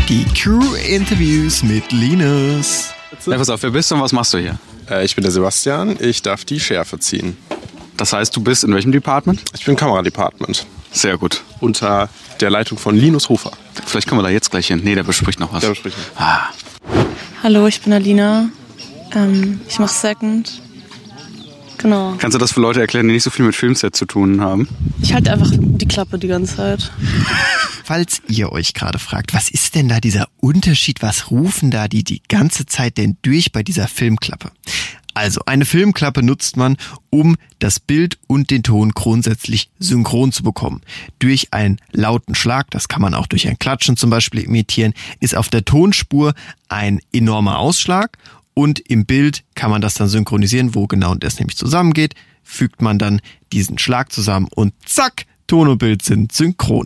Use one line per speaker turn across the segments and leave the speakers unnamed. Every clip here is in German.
Die Crew-Interviews mit Linus.
Na, pass auf, wer bist du und was machst du hier?
Ich bin der Sebastian, ich darf die Schärfe ziehen.
Das heißt, du bist in welchem Department?
Ich bin Kameradepartment.
Sehr gut.
Unter der Leitung von Linus Hofer.
Vielleicht kommen wir da jetzt gleich hin. Nee, der bespricht noch was.
Der bespricht noch.
Hallo, ich bin Alina. Ich mache Second. Genau.
Kannst du das für Leute erklären, die nicht so viel mit Filmset zu tun haben?
Ich halte einfach die Klappe die ganze Zeit.
Falls ihr euch gerade fragt, was ist denn da dieser Unterschied, was rufen da die ganze Zeit denn durch bei dieser Filmklappe? Also, eine Filmklappe nutzt man, um das Bild und den Ton grundsätzlich synchron zu bekommen. Durch einen lauten Schlag, das kann man auch durch ein Klatschen zum Beispiel imitieren, ist auf der Tonspur ein enormer Ausschlag und im Bild kann man das dann synchronisieren, wo genau das nämlich zusammengeht, fügt man dann diesen Schlag zusammen und zack, Ton und Bild sind synchron.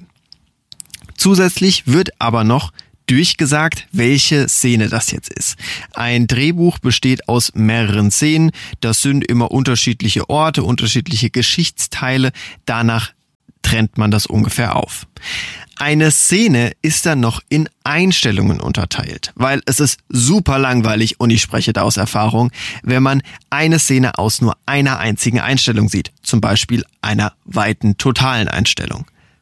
Zusätzlich wird aber noch durchgesagt, welche Szene das jetzt ist. Ein Drehbuch besteht aus mehreren Szenen. Das sind immer unterschiedliche Orte, unterschiedliche Geschichtsteile. Danach trennt man das ungefähr auf. Eine Szene ist dann noch in Einstellungen unterteilt, weil es ist super langweilig, und ich spreche da aus Erfahrung, wenn man eine Szene aus nur einer einzigen Einstellung sieht, zum Beispiel einer weiten totalen Einstellung.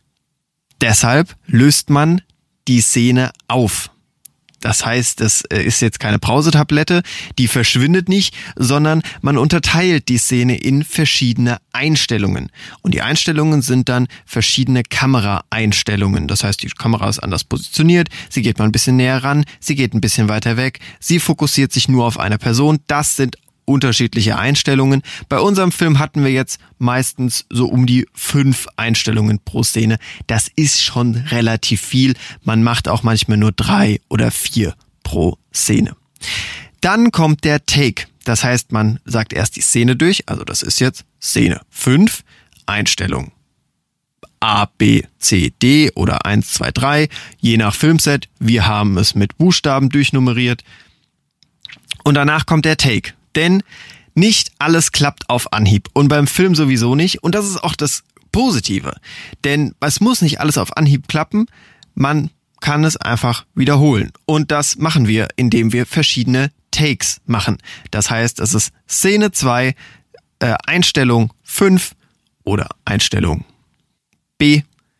Deshalb löst man die Szene auf. Das heißt, das ist jetzt keine Brausetablette, die verschwindet nicht, sondern man unterteilt die Szene in verschiedene Einstellungen. Und die Einstellungen sind dann verschiedene Kameraeinstellungen. Das heißt, die Kamera ist anders positioniert, sie geht mal ein bisschen näher ran, sie geht ein bisschen weiter weg, sie fokussiert sich nur auf eine Person. Das sind unterschiedliche Einstellungen. Bei unserem Film hatten wir jetzt meistens so um die 5 Einstellungen pro Szene. Das ist schon relativ viel. Man macht auch manchmal nur 3 oder 4 pro Szene. Dann kommt der Take. Das heißt, man sagt erst die Szene durch. Also das ist jetzt Szene 5, Einstellung A, B, C, D oder 1, 2, 3. Je nach Filmset. Wir haben es mit Buchstaben durchnummeriert. Und danach kommt der Take. Denn nicht alles klappt auf Anhieb und beim Film sowieso nicht, und das ist auch das Positive. Denn es muss nicht alles auf Anhieb klappen, man kann es einfach wiederholen. Und das machen wir, indem wir verschiedene Takes machen. Das heißt, es ist Szene 2, Einstellung 5 oder Einstellung B,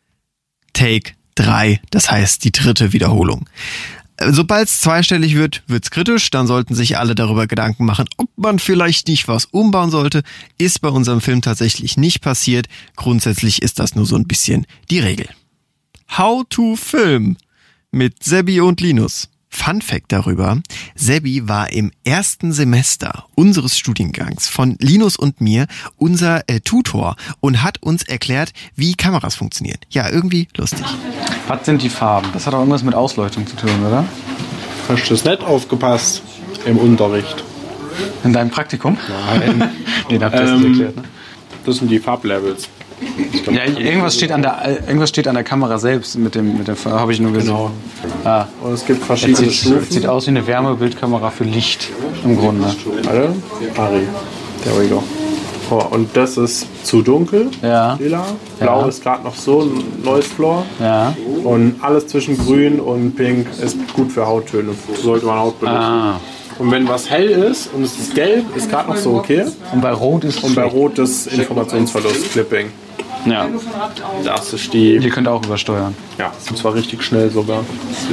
Take 3, das heißt die 3. Wiederholung. Sobald es zweistellig wird, wird's kritisch, dann sollten sich alle darüber Gedanken machen, ob man vielleicht nicht was umbauen sollte. Ist bei unserem Film tatsächlich nicht passiert. Grundsätzlich ist das nur so ein bisschen die Regel. How to Film mit Sebi und Linus. Fun Fact darüber: Sebi war im ersten Semester unseres Studiengangs von Linus und mir unser Tutor und hat uns erklärt, wie Kameras funktionieren. Ja, irgendwie lustig.
Was sind die Farben? Das hat auch irgendwas mit Ausleuchtung zu tun, oder?
Hast du das nicht aufgepasst im Unterricht?
In deinem Praktikum?
Nein.
Nee, da habt ihr das nicht erklärt, ne?
Das sind die Farblevels.
Ja, irgendwas steht an der Kamera selbst mit dem habe ich nur gesehen.
Genau.
Ah.
Und es gibt verschiedene Stufen.
Sieht aus wie eine Wärmebildkamera für Licht im Grunde.
Warte. Harry. There we go. Oh, und das ist zu dunkel.
Ja.
Lila. Blau
Ja.
ist gerade noch so ein neues Floor.
Ja.
Und alles zwischen grün und pink ist gut für Hauttöne. Sollte man Haut benutzen.
Ah.
Und wenn was hell ist und es ist gelb, ist gerade noch so okay.
Und bei Rot ist
Und bei Rot ist Informationsverlust, Clipping.
Ja.
Das ist die.
Ihr könnt auch übersteuern.
Ja, und zwar richtig schnell sogar.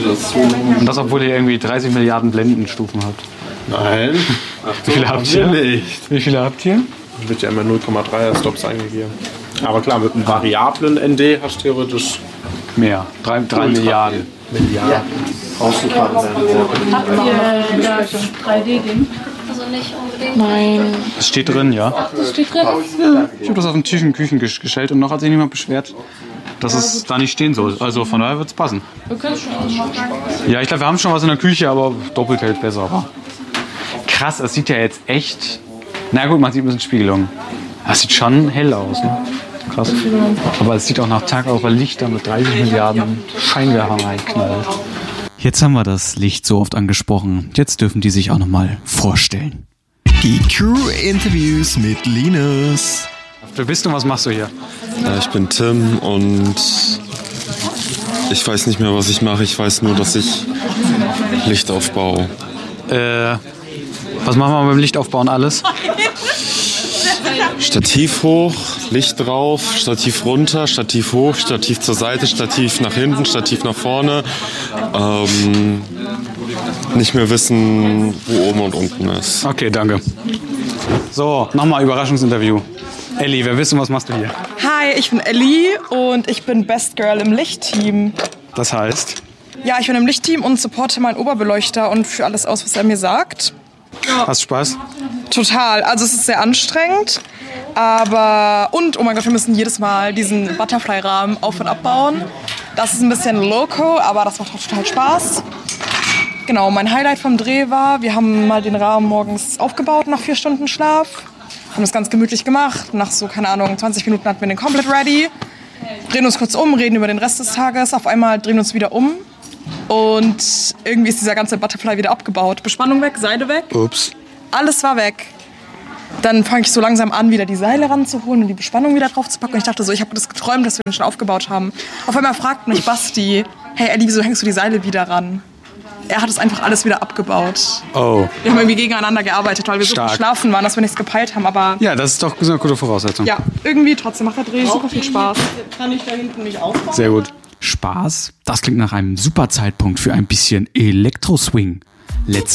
Und das, obwohl ihr irgendwie 30 Milliarden Blendenstufen habt.
Nein.
Wie viele habt ihr?
Nicht.
Wie viele habt ihr?
Wird ja immer 0,3er Stops eingegeben. Aber klar, mit einem variablen ND hast du theoretisch
Mehr. 3 Milliarden.
rausgefahren werden.
Habt ihr das 3D-Ding?
Also nicht unbedingt.
Nein.
Das steht drin, ja.
Das steht drin?
Ja. Ich habe das auf den Tisch in Küchen gestellt und noch hat sich niemand beschwert, dass es da nicht stehen soll. Also von daher wird es passen.
Wir können schon ausmachen.
Ja, ich glaube, wir haben schon was in der Küche, aber doppelt hält besser. Aber krass, es sieht ja jetzt echt... Na gut, man sieht ein bisschen Spiegelung. Das sieht schon hell aus, ne? Krass. Aber es sieht auch nach Tag aus, weil Licht da mit 30 Milliarden Scheinwerfern reinknallt. Jetzt haben wir das Licht so oft angesprochen. Jetzt dürfen die sich auch nochmal vorstellen.
Die Crew-Interviews mit Linus.
Wer bist du und was machst du hier?
Ich bin Tim und
Ich weiß nicht mehr, was ich mache. Ich weiß nur, dass ich Licht aufbaue.
Was machen wir beim Lichtaufbauen alles?
Stativ hoch, Licht drauf, Stativ runter, Stativ hoch, Stativ zur Seite, Stativ nach hinten, Stativ nach vorne. Nicht mehr wissen, wo oben und unten ist.
Okay, danke. So, nochmal Überraschungsinterview. Ellie, wer wissen, was machst du hier?
Hi, ich bin Ellie und ich bin Best Girl im Lichtteam.
Das heißt?
Ja, ich bin im Lichtteam und supporte meinen Oberbeleuchter und führe alles aus, was er mir sagt.
Hast du Spaß?
Total. Also es ist sehr anstrengend, aber... Und, oh mein Gott, wir müssen jedes Mal diesen Butterfly-Rahmen auf- und abbauen. Das ist ein bisschen loco, aber das macht auch total Spaß. Genau, mein Highlight vom Dreh war, wir haben mal den Rahmen morgens aufgebaut nach 4 Stunden Schlaf. Haben das ganz gemütlich gemacht. Nach so, keine Ahnung, 20 Minuten hatten wir den komplett ready. Drehen uns kurz um, reden über den Rest des Tages. Auf einmal drehen wir uns wieder um. Und irgendwie ist dieser ganze Butterfly wieder abgebaut. Bespannung weg, Seile weg.
Ups.
Alles war weg. Dann fange ich so langsam an, wieder die Seile ranzuholen und die Bespannung wieder drauf zu packen. Und ich dachte so, ich habe das geträumt, dass wir den schon aufgebaut haben. Auf einmal fragt mich Basti, hey Ellie, wieso hängst du die Seile wieder ran? Er hat es einfach alles wieder abgebaut.
Oh.
Wir haben irgendwie gegeneinander gearbeitet, weil wir so geschlafen waren, dass wir nichts gepeilt haben. Aber
ja, das ist doch eine gute Voraussetzung.
ja, irgendwie trotzdem macht der Dreh super viel Spaß.
Kann ich da hinten nicht aufbauen?
Sehr gut. Spaß? Das klingt nach einem super Zeitpunkt für ein bisschen Elektro-Swing. Let's